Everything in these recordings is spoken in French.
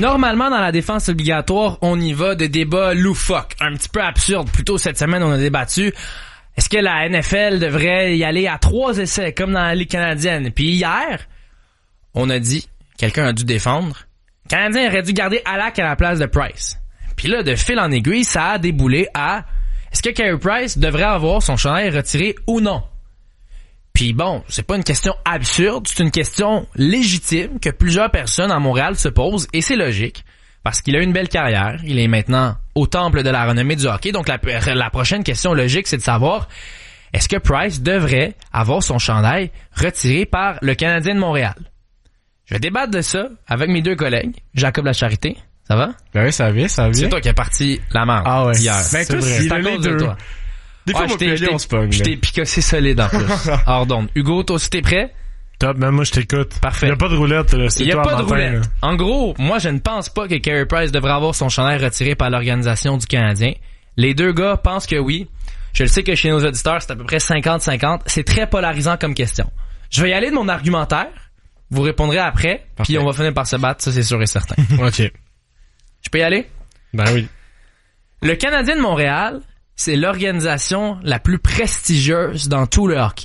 Normalement, dans la défense obligatoire, on y va de débats loufoques, un petit peu absurdes. Plus tôt cette semaine, on a débattu. Est-ce que la NFL devrait y aller à 3 essais, comme dans la Ligue canadienne? Puis hier, on a dit, quelqu'un a dû défendre, le Canadien aurait dû garder Halak à la place de Price. Puis là, de fil en aiguille, ça a déboulé à est-ce que Carey Price devrait avoir son chandail retiré ou non? Puis bon, c'est pas une question absurde, c'est une question légitime que plusieurs personnes à Montréal se posent, et c'est logique, parce qu'il a une belle carrière, il est maintenant au temple de la renommée du hockey, donc la prochaine question logique, c'est de savoir, est-ce que Price devrait avoir son chandail retiré par le Canadien de Montréal? Je vais débattre de ça avec mes 2 collègues, Jacob Lacharité, ça va? Ben oui, ça va, ça va. C'est toi qui as parti la marde hier. Ben c'est toi, vrai. C'est à cause de toi. Des fois, on se pogne. Je t'ai picossé solide en plus. Hors d'onde. Hugo, toi aussi t'es prêt? Top, même moi je t'écoute. Parfait. Il y a pas de roulette, là. Il y a pas de roulette. Là. En gros, moi je ne pense pas que Carey Price devrait avoir son chandail retiré par l'organisation du Canadien. Les 2 gars pensent que oui. Je le sais que chez nos auditeurs, c'est à peu près 50-50. C'est très polarisant comme question. Je vais y aller de mon argumentaire. Vous répondrez après. Puis on va finir par se battre, ça c'est sûr et certain. OK. Je peux y aller? Ben oui. Le Canadien de Montréal, c'est l'organisation la plus prestigieuse dans tout le hockey.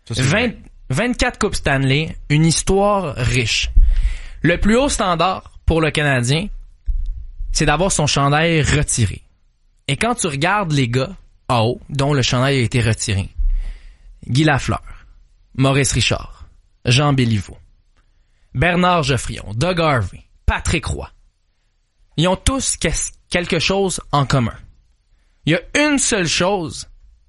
24 Coupes Stanley, une histoire riche. Le plus haut standard pour le Canadien, c'est d'avoir son chandail retiré. Et quand tu regardes les gars en haut, dont le chandail a été retiré, Guy Lafleur, Maurice Richard, Jean Béliveau, Bernard Geoffrion, Doug Harvey, Patrick Roy, ils ont tous quelque chose en commun. Il y a une seule chose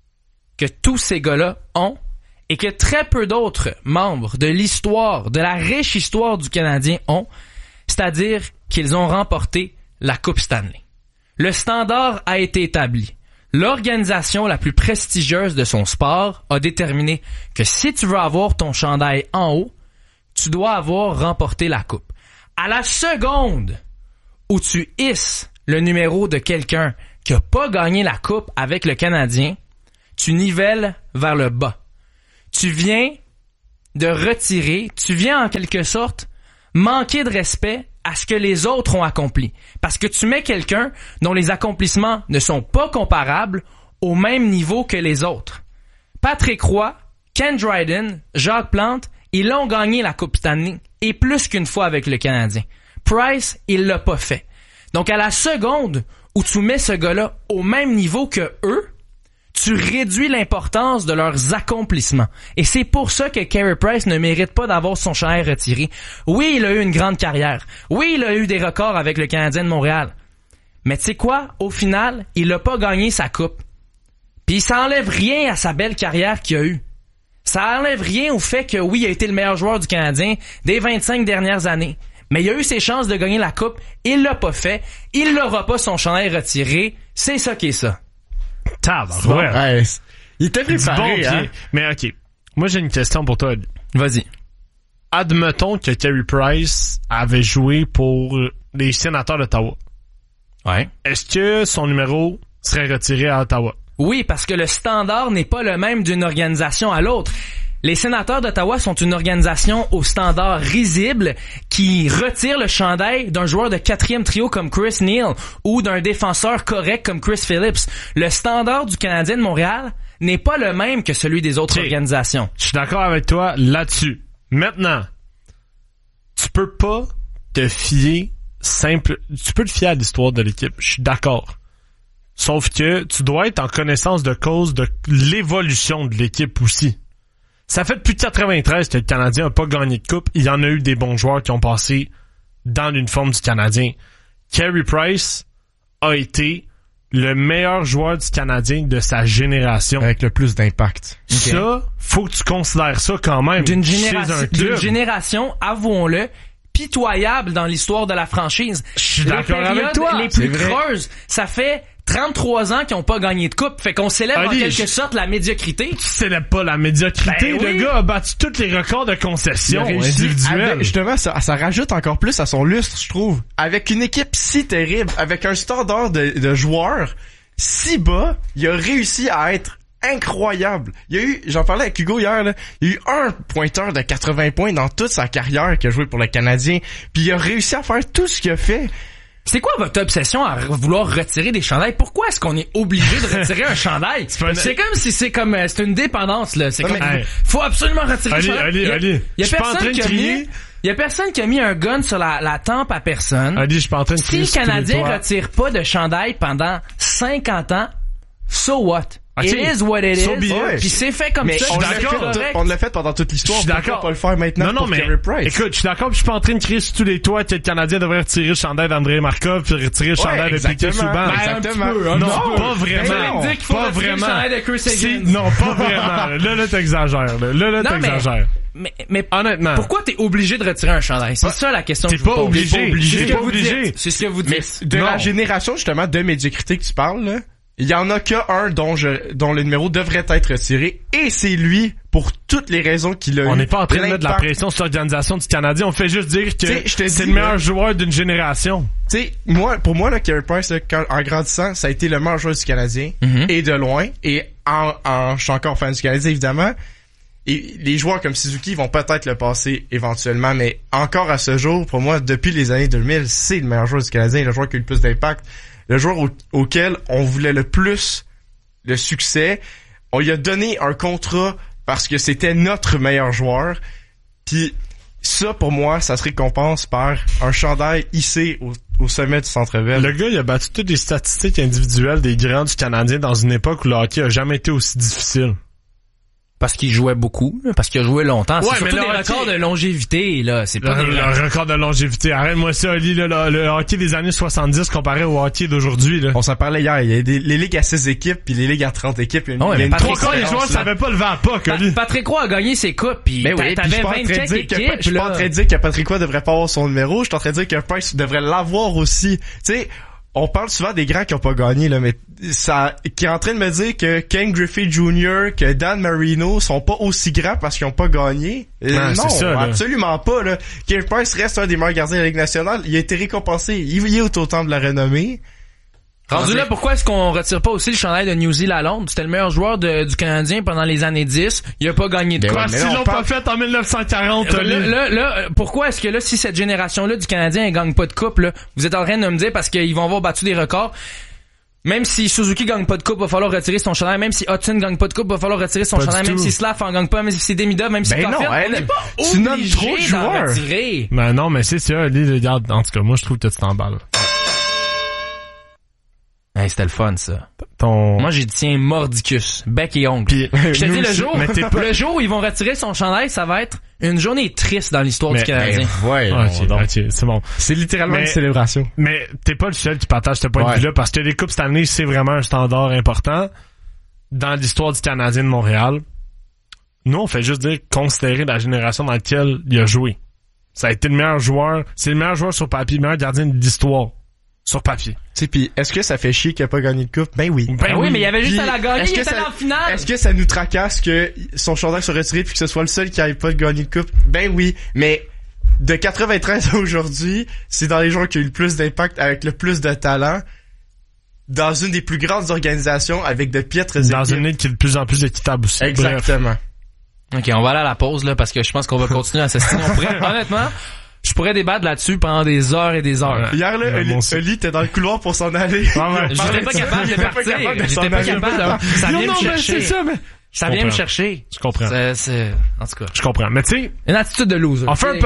que tous ces gars-là ont et que très peu d'autres membres de l'histoire, de la riche histoire du Canadien ont, c'est-à-dire qu'ils ont remporté la Coupe Stanley. Le standard a été établi. L'organisation la plus prestigieuse de son sport a déterminé que si tu veux avoir ton chandail en haut, tu dois avoir remporté la Coupe. À la seconde où tu hisses le numéro de quelqu'un qui a pas gagné la Coupe avec le Canadien, tu nivelles vers le bas. Tu viens de retirer, tu viens en quelque sorte manquer de respect à ce que les autres ont accompli. Parce que tu mets quelqu'un dont les accomplissements ne sont pas comparables au même niveau que les autres. Patrick Roy, Ken Dryden, Jacques Plante, ils ont gagné la Coupe Stanley et plus qu'une fois avec le Canadien. Price, il l'a pas fait. Donc à la seconde où tu mets ce gars-là au même niveau que eux, tu réduis l'importance de leurs accomplissements. Et c'est pour ça que Carey Price ne mérite pas d'avoir son chandail retiré. Oui, il a eu une grande carrière. Oui, il a eu des records avec le Canadien de Montréal. Mais tu sais quoi? Au final, il a pas gagné sa coupe. Puis ça enlève rien à sa belle carrière qu'il a eue. Ça enlève rien au fait que oui, il a été le meilleur joueur du Canadien des 25 dernières années. Mais il a eu ses chances de gagner la coupe. Il l'a pas fait. Il n'aura pas son chandail retiré. C'est ça qui est ça. Tabarouette. Ouais. Il était préparé, hein? Mais OK. Moi, j'ai une question pour toi. Vas-y. Admettons que Carey Price avait joué pour les Sénateurs d'Ottawa. Ouais. Est-ce que son numéro serait retiré à Ottawa? Oui, parce que le standard n'est pas le même d'une organisation à l'autre. Les Sénateurs d'Ottawa sont une organisation au standard risible qui retire le chandail d'un joueur de 4e trio comme Chris Neal ou d'un défenseur correct comme Chris Phillips. Le standard du Canadien de Montréal n'est pas le même que celui des autres organisations. Je suis d'accord avec toi là-dessus. Maintenant, tu peux pas te fier tu peux te fier à l'histoire de l'équipe. Je suis d'accord. Sauf que tu dois être en connaissance de cause de l'évolution de l'équipe aussi. Ça fait depuis 93 que le Canadien n'a pas gagné de coupe. Il y en a eu des bons joueurs qui ont passé dans l'uniforme du Canadien. Carey Price a été le meilleur joueur du Canadien de sa génération. Avec le plus d'impact. Okay. Ça, faut que tu considères ça quand même. D'une génération, avouons-le, pitoyable dans l'histoire de la franchise. Je suis d'accord avec toi. Les plus creuses, ça fait 33 ans qu'ils n'ont pas gagné de coupe. Fait qu'on célèbre en quelque sorte la médiocrité. Tu célèbres pas la médiocrité. Ben oui. Le gars a battu tous les records de concession individuelles. Justement, ça rajoute encore plus à son lustre, je trouve. Avec une équipe si terrible, avec un standard de joueurs si bas, il a réussi à être incroyable. Il y a eu, j'en parlais avec Hugo hier, là, il y a eu un pointeur de 80 points dans toute sa carrière qu'il a joué pour le Canadien, puis il a réussi à faire tout ce qu'il a fait. C'est quoi votre obsession à vouloir retirer des chandails? Pourquoi est-ce qu'on est obligé de retirer un chandail? C'est comme si c'est une dépendance, là. C'est comme, faut absolument retirer le chandail. Il y a personne qui a mis un gun sur la tempe à personne. Ali, je suis pas en train de crier. Si le Canadien retire pas de chandail pendant 50 ans, so what? It is what it is. Puis c'est fait comme ça. On l'a fait pendant toute l'histoire. Je suis d'accord. Pas le faire maintenant pour Carey Price. Écoute, je suis d'accord, puis je suis pas en train de crier sur tous les toits que le Canadien devrait retirer le chandail d'André Markov puis retirer le chandail de Piquet Souban. Exactement. Non, pas vraiment. Pas vraiment. Non, pas vraiment. Là, t'exagères. Là, t'exagères. Mais honnêtement, pourquoi t'es obligé de retirer un chandail? C'est ça la question. T'es pas obligé. C'est ce que vous dites. De la génération justement de médiocrité que tu parles, là, il y en a qu'un dont le numéro devrait être retiré, et c'est lui pour toutes les raisons qu'il a. On n'est pas en train de mettre de la pression sur l'organisation du Canadien. On fait juste dire que c'est le meilleur joueur d'une génération. Tu sais, pour moi, là, Carey Price, là, en grandissant, ça a été le meilleur joueur du Canadien, et de loin. Et je suis encore fan du Canadien, évidemment. Et les joueurs comme Suzuki vont peut-être le passer éventuellement, mais encore à ce jour, pour moi, depuis les années 2000, c'est le meilleur joueur du Canadien, le joueur qui a eu le plus d'impact, le joueur auquel on voulait le plus le succès. On lui a donné un contrat parce que c'était notre meilleur joueur. Puis ça, pour moi, ça se récompense par un chandail hissé au sommet du Centre-Ville. Le gars, il a battu toutes les statistiques individuelles des grands du Canadien dans une époque où le hockey a jamais été aussi difficile. Parce qu'il jouait beaucoup, parce qu'il a joué longtemps. Ouais, c'est surtout des records de longévité, là. C'est pas le record de longévité. Arrête-moi ça, Oli, là, le hockey des années 70 comparé au hockey d'aujourd'hui, là. On s'en parlait hier. Il y a les ligues à 16 équipes puis les ligues à 30 équipes. Il y a une trois quarts des joueurs savaient pas lever à pas, Oli. Patrick Roy a gagné ses coupes pis t'avais 24 équipes, je suis pas en train de dire que Patrick Roy devrait pas avoir son numéro. Je suis en train de dire que Price devrait l'avoir aussi. Tu sais, on parle souvent des grands qui ont pas gagné, là, mais qui est en train de me dire que Ken Griffey Jr., que Dan Marino sont pas aussi grands parce qu'ils ont pas gagné. Non, ça, absolument pas, là. Carey Price reste un des meilleurs gardiens de la Ligue nationale. Il a été récompensé. Il est au temps de la renommée. Rendu là, pourquoi est-ce qu'on retire pas aussi le chandail de New Zealand à Londres? C'était le meilleur joueur du Canadien pendant les années 10. Il a pas gagné de quoi. S'ils l'ont pas fait en 1940, là, pourquoi est-ce que là, si cette génération-là du Canadien, elle gagne pas de coupe, là, vous êtes en train de me dire parce qu'ils vont avoir battu des records. Même si Suzuki gagne pas de coupe, va falloir retirer son chandail. Même si Hudson gagne pas de coupe, va falloir retirer son chandail. Même si Slav en gagne pas, même si c'est Demidov, même si Caulfield, on n'est pas obligé d'en retirer. Ben non, mais c'est ça, regarde, en tout cas, moi, je trouve que tu t'emballes. Hey, c'était le fun, ça. Moi, j'ai dit, tiens, mordicus, bec et ongle. Puis, je te dis, le jour où ils vont retirer son chandail, ça va être une journée triste dans l'histoire du Canadien. Ok, c'est bon. C'est littéralement une célébration. Mais t'es pas le seul qui partage ce point de vue-là, parce que les Coupes cette année, c'est vraiment un standard important dans l'histoire du Canadien de Montréal. Nous, on fait juste dire considérer la génération dans laquelle il a joué. Ça a été le meilleur joueur, c'est le meilleur joueur sur papier, le meilleur gardien de l'histoire. Sur papier. Tu sais, pis est-ce que ça fait chier qu'il a pas gagné de coupe? Ben oui. Ben oui, mais il y avait juste à la gagner, il était en finale. Est-ce que ça nous tracasse que son chandail soit retiré puis que ce soit le seul qui n'avait pas de gagner de coupe? Ben oui, mais de 93 à aujourd'hui, c'est dans les joueurs qui ont eu le plus d'impact, avec le plus de talent, dans une des plus grandes organisations, avec de piètres équipes. Dans une ligue qui est de plus en plus équitable aussi. Exactement. Bref. Ok, on va aller à la pause, là, parce que je pense qu'on va continuer à s'assiner. Honnêtement, je pourrais débattre là-dessus pendant des heures et des heures. Hier, là, Oli était dans le couloir pour s'en aller. J'étais pas capable de partir. J'étais pas capable. Ça vient me chercher. Ça vient me chercher. Je comprends. En tout cas. Je comprends. Mais tu sais. Une attitude de loser. On fait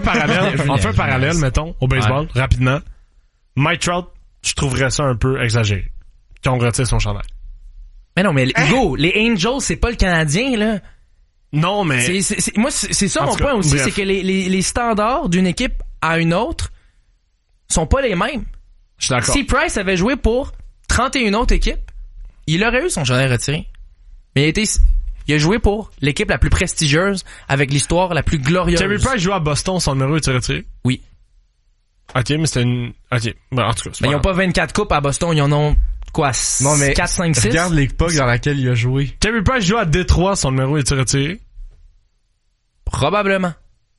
un parallèle, mettons, au baseball, rapidement. Mike Trout, je trouverais ça un peu exagéré. Qu'on retire son chandail. Mais non, mais Hugo, les Angels, c'est pas le Canadien, là. Non, mais... Moi, c'est ça mon point aussi, c'est que les standards d'une équipe à une autre sont pas les mêmes. Je suis d'accord. Si Price avait joué pour 31 autres équipes, il aurait eu son chandail retiré. Mais il a joué pour l'équipe la plus prestigieuse, avec l'histoire la plus glorieuse. Carey Price joue à Boston, son numéro est retiré? Oui. Ok, mais c'était une... Ok, ben, en tout cas, mais ils ont pas 24 coupes à Boston, ils en ont... Quoi, 4, 5, 6? Regarde l'époque dans laquelle il a joué. Carey Price joue à Détroit, son numéro est retiré? Probablement.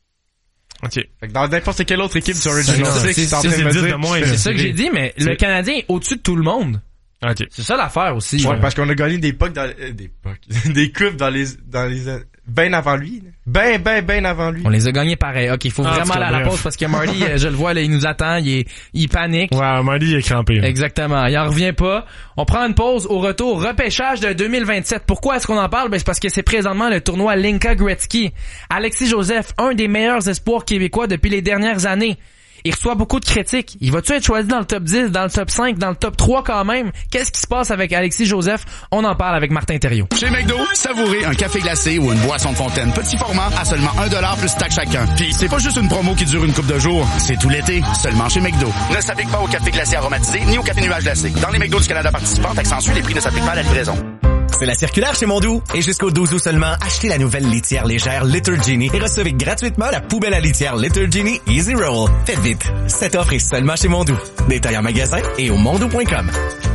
Ok. Fait que dans n'importe quelle autre équipe du Original Six, c'est ça que j'ai dit, mais le Canadien est au-dessus de tout le monde. OK. C'est ça l'affaire aussi. Ouais, parce qu'on a gagné des coupes dans les ben avant lui. Ben avant lui. On les a gagnés pareil. OK, il faut vraiment aller à la pause parce que Marty, je le vois, là, il nous attend, il panique. Ouais, Marty est crampé. Là. Exactement. Il en revient pas. On prend une pause. Au retour, repêchage de 2027. Pourquoi est-ce qu'on en parle? Ben, c'est parce que c'est présentement le tournoi Linka Gretzky. Alexis Joseph, un des meilleurs espoirs québécois depuis les dernières années. Il reçoit beaucoup de critiques. Il va-tu être choisi dans le top 10, dans le top 5, dans le top 3 quand même? Qu'est-ce qui se passe avec Alexis Joseph? On en parle avec Martin Thériault. Chez McDo, savourez un café glacé ou une boisson de fontaine. Petit format à seulement 1$ plus taxe chacun. Puis c'est pas juste une promo qui dure une couple de jours. C'est tout l'été, seulement chez McDo. Ne s'applique pas au café glacé aromatisé ni au café nuage glacé. Dans les McDo du Canada participants, taxe ensuite, les prix ne s'appliquent pas à la livraison. C'est la circulaire chez Mondou. Et jusqu'au 12 août seulement, achetez la nouvelle litière légère Litter Genie et recevez gratuitement la poubelle à litière Litter Genie Easy Roll. Faites vite. Cette offre est seulement chez Mondou. Détail en magasin et au mondou.com.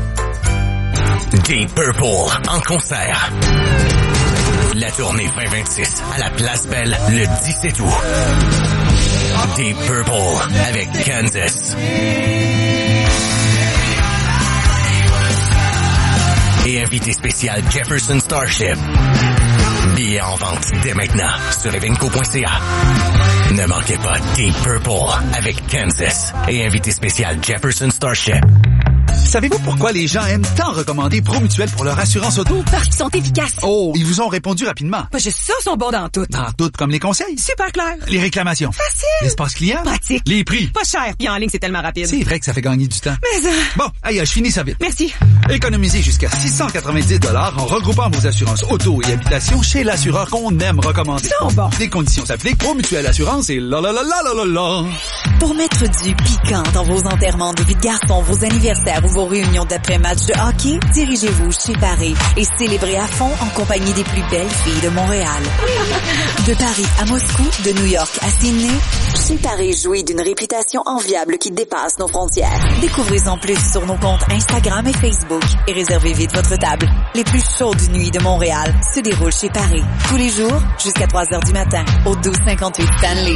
Deep Purple en concert. La tournée 2026 à la Place Belle le 17 août. Deep Purple avec Kansas. Et invité spécial Jefferson Starship. Billets en vente dès maintenant sur evenco.ca. Ne manquez pas Deep Purple avec Kansas et invité spécial Jefferson Starship. Savez-vous pourquoi les gens aiment tant recommander Promutuel pour leur assurance auto? Parce qu'ils sont efficaces. Oh, ils vous ont répondu rapidement. Pas juste ça, sont bons dans tout. Dans tout, comme les conseils. Super clair. Les réclamations. Facile. L'espace client. Pratique. Les prix. Pas cher. Puis en ligne, c'est tellement rapide. C'est vrai que ça fait gagner du temps. Mais Bon, aïe, je finis ça vite. Merci. Économisez jusqu'à 690$ en regroupant vos assurances auto et habitation chez l'assureur qu'on aime recommander. Ils sont bons. Les conditions s'appliquent. Promutuel Assurance et la. Pour mettre du piquant dans vos enterrements de vie de garçon, vos anniversaires ou vos réunions d'après-match de hockey, dirigez-vous chez Paris et célébrez à fond en compagnie des plus belles filles de Montréal. De Paris à Moscou, de New York à Sydney, chez Paris jouit d'une réputation enviable qui dépasse nos frontières. Découvrez-en plus sur nos comptes Instagram et Facebook et réservez vite votre table. Les plus chaudes nuits de Montréal se déroulent chez Paris, tous les jours jusqu'à 3h du matin, au 1258 Stanley.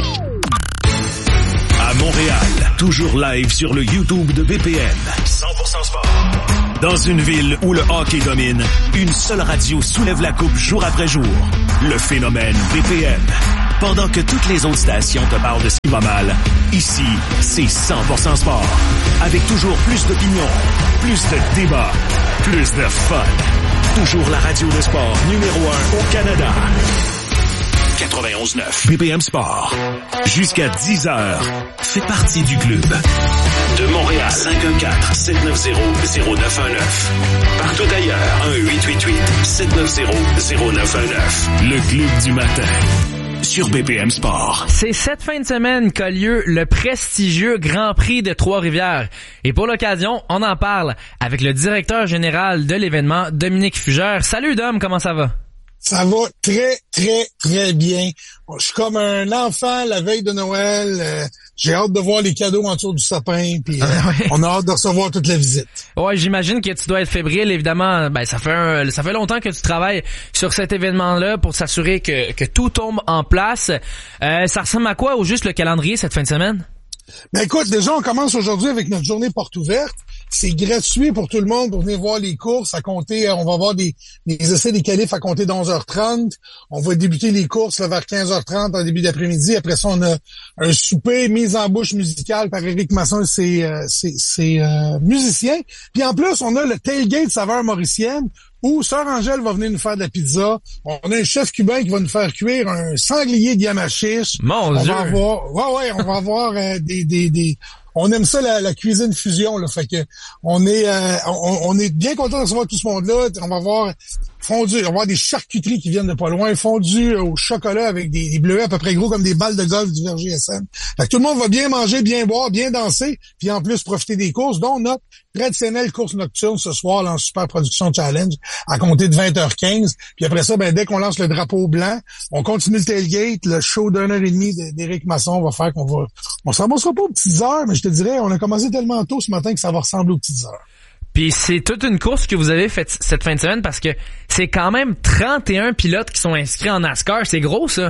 À Montréal, toujours live sur le YouTube de BPM. 100% sport. Dans une ville où le hockey domine, une seule radio soulève la coupe jour après jour. Le phénomène BPM. Pendant que toutes les autres stations te parlent de ce qui va mal, ici, c'est 100% sport. Avec toujours plus d'opinions, plus de débats, plus de fun. Toujours la radio de sport numéro 1 au Canada. 91.9 BPM Sport. Jusqu'à 10h. Fais partie du club. De Montréal, 514-790-0919. Partout ailleurs, 1-888-790-0919. Le club du matin. Sur BPM Sport. C'est cette fin de semaine qu'a lieu le prestigieux Grand Prix de Trois-Rivières. Et pour l'occasion, on en parle avec le directeur général de l'événement, Dominique Fugère. Salut Dom, comment ça va? Ça va très, très, très bien. Je suis comme un enfant la veille de Noël. J'ai hâte de voir les cadeaux en dessous du sapin. Puis on a hâte de recevoir toute la visite. Ouais, j'imagine que tu dois être fébrile, évidemment. Ben ça fait longtemps que tu travailles sur cet événement-là pour s'assurer que tout tombe en place. Ça ressemble à quoi au juste le calendrier cette fin de semaine? Ben écoute, déjà on commence aujourd'hui avec notre journée porte ouverte. C'est gratuit pour tout le monde pour venir voir les courses à compter. On va avoir des essais des qualifs à compter d'11h30. On va débuter les courses là, vers 15h30 en début d'après-midi. Après ça, on a un souper mise en bouche musicale par Éric Masson et ses musiciens. Puis en plus, on a le tailgate saveur mauricienne où Sœur Angèle va venir nous faire de la pizza. On a un chef cubain qui va nous faire cuire un sanglier de yamachiche. Mon Dieu! On va avoir des on aime ça la cuisine fusion là, fait que on est bien content de recevoir tout ce monde-là. On va avoir fondu, on va avoir des charcuteries qui viennent de pas loin, fondu au chocolat avec des bleuets à peu près gros comme des balles de golf du Verger SM. Fait que tout le monde va bien manger, bien boire, bien danser, puis en plus profiter des courses, dont notre traditionnelle course nocturne ce soir là, en Super Production Challenge à compter de 20h15. Puis après ça, dès qu'on lance le drapeau blanc, on continue le tailgate, le show d'1h30 d'Éric Masson va faire on s'en sera pas aux petites heures, mais je te dirais, on a commencé tellement tôt ce matin que ça va ressembler aux petites heures. Puis c'est toute une course que vous avez faite cette fin de semaine parce que c'est quand même 31 pilotes qui sont inscrits en NASCAR. C'est gros, ça?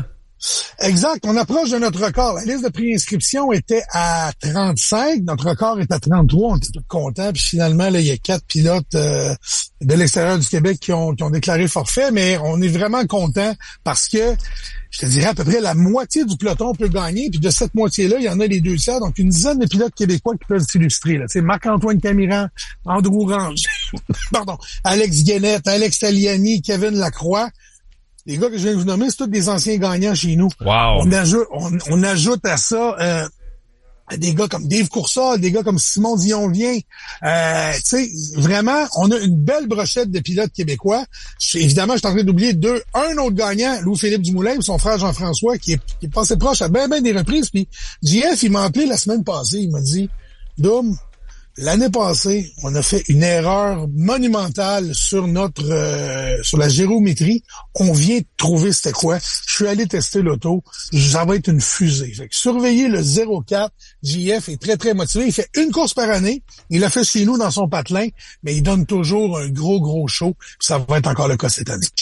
Exact. On approche de notre record. La liste de préinscription était à 35. Notre record est à 33. On était tous contents. Puis finalement, là, il y a 4 pilotes de l'extérieur du Québec qui ont déclaré forfait. Mais on est vraiment contents parce que, je te dirais, à peu près la moitié du peloton peut gagner. Puis de cette moitié-là, il y en a les 2 tiers. Donc, une dizaine de pilotes québécois qui peuvent s'illustrer. Tu sais, Marc-Antoine Camiran, Andrew Orange, pardon, Alex Guénette, Alex Taliani, Kevin Lacroix. Les gars que je viens de vous nommer, c'est tous des anciens gagnants chez nous. Wow. On ajoute à ça des gars comme Dave Coursol, des gars comme Simon Dionvien. Tu sais, vraiment, on a une belle brochette de pilotes québécois. Évidemment, je suis en train d'oublier un autre gagnant, Louis-Philippe Dumoulin, son frère Jean-François, qui est passé proche à ben des reprises. Puis JF, il m'a appelé la semaine passée. Il m'a dit, Dom, l'année passée, on a fait une erreur monumentale sur sur la géométrie. On vient de trouver c'était quoi. Je suis allé tester l'auto. Ça va être une fusée. Fait que surveillez le 04. JF est très, très motivé. Il fait une course par année. Il l'a fait chez nous dans son patelin, mais il donne toujours un gros show. Ça va être encore le cas cette année.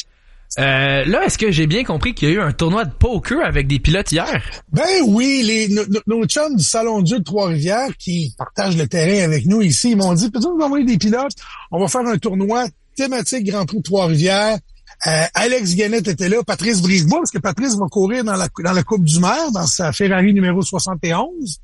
Là, est-ce que j'ai bien compris qu'il y a eu un tournoi de poker avec des pilotes hier? Ben oui, nos chums du Salon Dieu de Trois-Rivières qui partagent le terrain avec nous ici, ils m'ont dit, peut-être nous envoyer des pilotes, on va faire un tournoi thématique Grand Prix de Trois-Rivières. Alex Guénette était là, Patrice Brisebois, parce que Patrice va courir dans la Coupe du Maire, dans sa Ferrari numéro 71.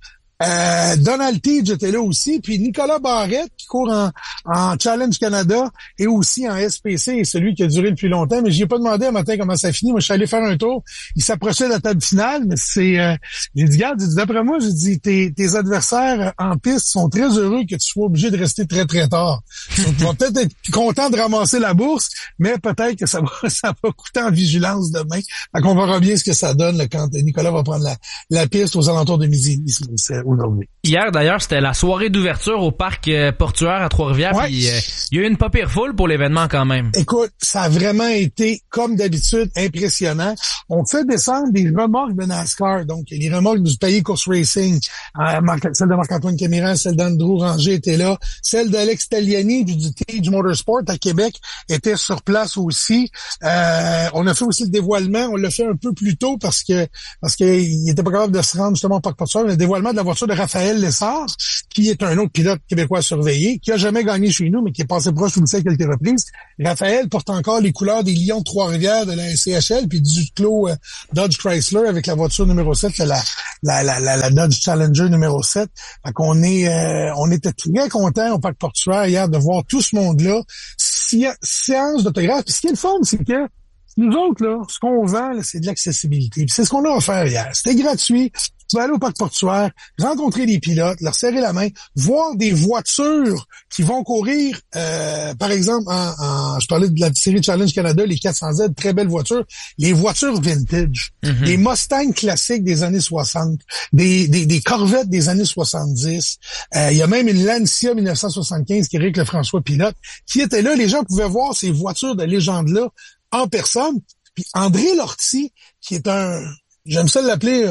Donald Teage était là aussi, puis Nicolas Barrette qui court en Challenge Canada et aussi en SPC, celui qui a duré le plus longtemps, mais j'y ai pas demandé un matin comment ça finit. Moi, je suis allé faire un tour, il s'approchait de la table finale, mais j'ai dit, regarde, d'après moi, j'ai dit, tes adversaires en piste sont très heureux que tu sois obligé de rester très très tard. Ils vont peut-être être contents de ramasser la bourse, mais peut-être que ça va coûter en vigilance demain. Fait qu'on verra bien ce que ça donne là, quand Nicolas va prendre la piste aux alentours de midi. Aujourd'hui. Hier, d'ailleurs, c'était la soirée d'ouverture au parc portuaire à Trois-Rivières. Ouais. Puis il y a eu une pas pire foule pour l'événement quand même. Écoute, ça a vraiment été, comme d'habitude, impressionnant. On fait descendre des remorques de NASCAR, donc les remorques du Pays Course Racing. Celle de Marc-Antoine Camiran, celle d'Andrew Ranger était là. Celle d'Alex Taliani du Teage Motorsport à Québec était sur place aussi. On a fait aussi le dévoilement. On l'a fait un peu plus tôt parce qu'il était pas capable de se rendre justement au parc portuaire. Le dévoilement de la voiture de Raphaël Lessard, qui est un autre pilote québécois surveillé, qui a jamais gagné chez nous, mais qui est passé proche, je vous le sais, à quelques reprises. Raphaël porte encore les couleurs des Lions de Trois-Rivières de la SCHL, puis du Clos Dodge Chrysler avec la voiture numéro 7, la Dodge Challenger numéro 7. Fait qu'on on était très contents au parc portuaire hier de voir tout ce monde-là. Séance d'autographe. Puis ce qui est le fun, c'est que nous autres, là, ce qu'on vend, là, c'est de l'accessibilité. Puis c'est ce qu'on a offert hier. C'était gratuit. Tu vas aller au parc portuaire, rencontrer les pilotes, leur serrer la main, voir des voitures qui vont courir, par exemple, je parlais de la série Challenge Canada, les 400Z, très belles voitures, les voitures vintage, des Mustang classiques des années 60, des Corvettes des années 70, il y a même une Lancia 1975 qu'Éric Lefrançois pilote, qui était là, les gens pouvaient voir ces voitures de légende-là en personne, puis André Lortie, qui est j'aime ça l'appeler,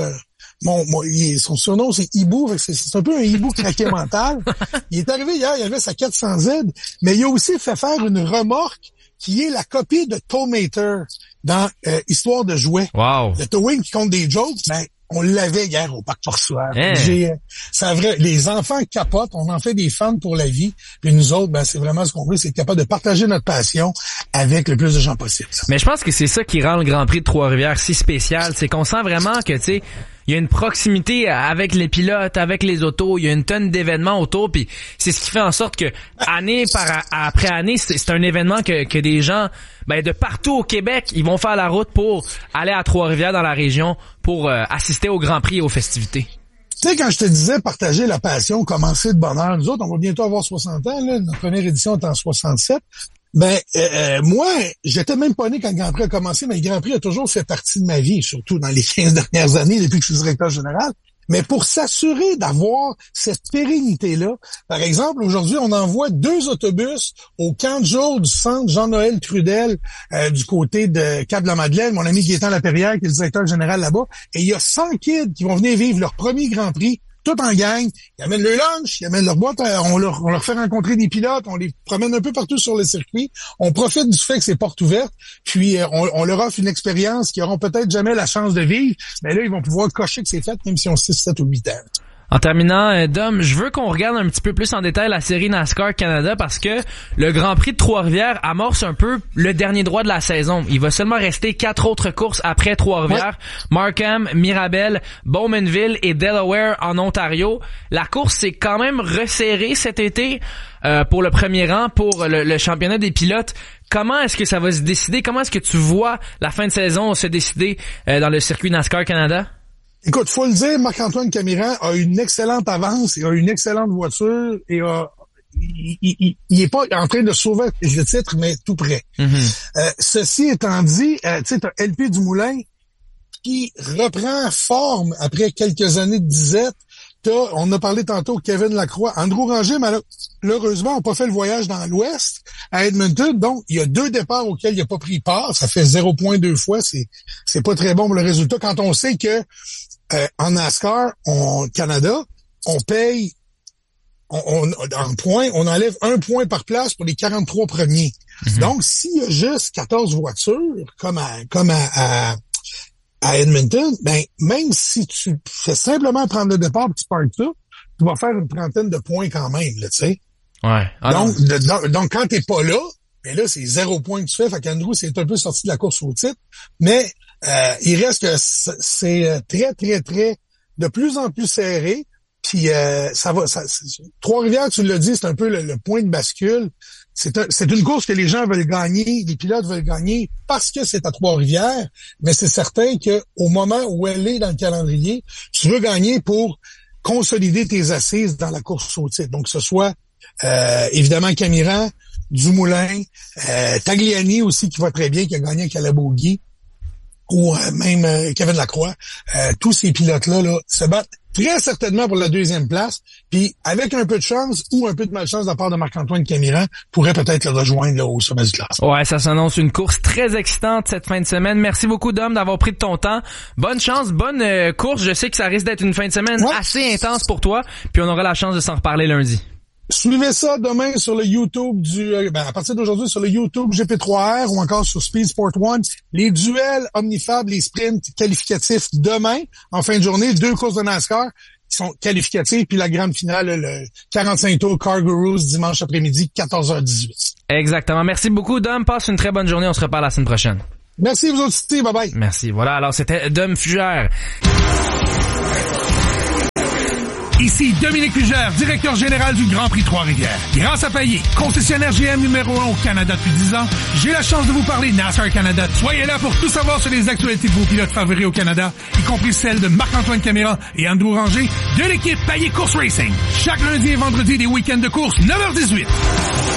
son surnom, c'est Hibou. C'est un peu un hibou craqué mental. Il est arrivé hier, il avait sa 400Z, mais il a aussi fait faire une remorque qui est la copie de Towmater dans Histoire de jouets. Wow. Le towing qui compte des jokes, ben, on l'avait hier au parc portuaire. C'est vrai, les enfants capotent, on en fait des fans pour la vie. Puis nous autres, ben, c'est vraiment ce qu'on veut, c'est être capable de partager notre passion avec le plus de gens possible. Mais je pense que c'est ça qui rend le Grand Prix de Trois-Rivières si spécial. C'est qu'on sent vraiment que, tu sais, il y a une proximité avec les pilotes, avec les autos, il y a une tonne d'événements autour, puis c'est ce qui fait en sorte que année après année, c'est un événement que des gens de partout au Québec, ils vont faire la route pour aller à Trois-Rivières dans la région pour assister au Grand Prix et aux festivités. Tu sais, quand je te disais partager la passion, commencer de bonne heure, nous autres, on va bientôt avoir 60 ans, là, notre première édition est en 67. Moi, j'étais même pas né quand le Grand Prix a commencé, mais le Grand Prix a toujours fait partie de ma vie, surtout dans les 15 dernières années, depuis que je suis directeur général. Mais pour s'assurer d'avoir cette pérennité-là, par exemple, aujourd'hui, on envoie 2 autobus au camp de jour du centre Jean-Noël Trudel du côté de Cap-de-la-Madeleine, mon ami Gaétan Laperrière, qui est le directeur général là-bas, et il y a 100 kids qui vont venir vivre leur premier Grand Prix tout en gang. Ils amènent le lunch, ils amènent leur boîte, on leur fait rencontrer des pilotes, on les promène un peu partout sur le circuit. On profite du fait que c'est porte ouverte, puis on leur offre une expérience qu'ils auront peut-être jamais la chance de vivre, mais là, ils vont pouvoir cocher que c'est fait, même si on 6, 7 ou 8 ans. En terminant, Dom, je veux qu'on regarde un petit peu plus en détail la série NASCAR Canada parce que le Grand Prix de Trois-Rivières amorce un peu le dernier droit de la saison. Il va seulement rester 4 autres courses après Trois-Rivières. Ouais. Markham, Mirabel, Bowmanville et Delaware en Ontario. La course s'est quand même resserrée cet été pour le premier rang, pour le championnat des pilotes. Comment est-ce que ça va se décider? Comment est-ce que tu vois la fin de saison se décider dans le circuit NASCAR Canada? Écoute, faut le dire, Marc-Antoine Camiran a une excellente avance, il a une excellente voiture et il est pas en train de sauver le titre, mais tout près. Mm-hmm. Ceci étant dit, tu sais, t'as LP Dumoulin qui reprend forme après quelques années de disette. On a parlé tantôt Kevin Lacroix. Andrew Ranger, malheureusement, n'a pas fait le voyage dans l'Ouest à Edmonton. Donc, il y a 2 départs auxquels il n'a pas pris part. Ça fait 0 points 2 fois. C'est pas très bon pour le résultat. Quand on sait que en NASCAR, Canada, on paye en points, on enlève 1 point par place pour les 43 premiers. Mm-hmm. Donc, s'il y a juste 14 voitures, comme à Edmonton, ben, même si tu fais simplement prendre le départ et tu parques ça, tu vas faire une 30aine de points quand même, là, tu sais. Ouais. Donc, quand t'es pas là, ben là, c'est 0 points que tu fais. Fait qu'Andrew, c'est un peu sorti de la course au titre. Mais, il reste que c'est très, très, très, de plus en plus serré. Puis, Trois-Rivières, tu l'as dit, c'est un peu le point de bascule. C'est une course que les gens veulent gagner, les pilotes veulent gagner parce que c'est à Trois-Rivières, mais c'est certain que au moment où elle est dans le calendrier, tu veux gagner pour consolider tes assises dans la course au titre. Donc, que ce soit évidemment Camiran, Dumoulin, Tagliani aussi qui va très bien, qui a gagné à Calabogie, ou même Kevin Lacroix. Tous ces pilotes-là là, se battent très certainement pour la 2e place, puis avec un peu de chance ou un peu de malchance de la part de Marc-Antoine Camiran, pourrait peut-être le rejoindre là, au sommet du classement. Ouais, ça s'annonce une course très excitante cette fin de semaine. Merci beaucoup, Dom, d'avoir pris de ton temps. Bonne chance, bonne course. Je sais que ça risque d'être une fin de semaine assez intense pour toi, puis on aura la chance de s'en reparler lundi. Suivez ça demain sur le YouTube à partir d'aujourd'hui sur le YouTube GP3R ou encore sur Speed Sport One. Les duels omnifab, les sprints qualificatifs demain, en fin de journée, 2 courses de NASCAR qui sont qualificatives, puis la grande finale, le 45 tours Car Gurus dimanche après-midi, 14h18. Exactement. Merci beaucoup, Dom. Passe une très bonne journée. On se reparle la semaine prochaine. Merci, vous aussi. Bye bye. Merci. Voilà. Alors, c'était Dom Fugère. Ici Dominique Fugère, directeur général du Grand Prix Trois-Rivières. Grâce à Payet, concessionnaire GM numéro 1 au Canada depuis 10 ans, j'ai la chance de vous parler NASCAR Canada. Soyez là pour tout savoir sur les actualités de vos pilotes favoris au Canada, y compris celles de Marc-Antoine Camiran et Andrew Ranger de l'équipe Payet Course Racing. Chaque lundi et vendredi des week-ends de course, 9h18.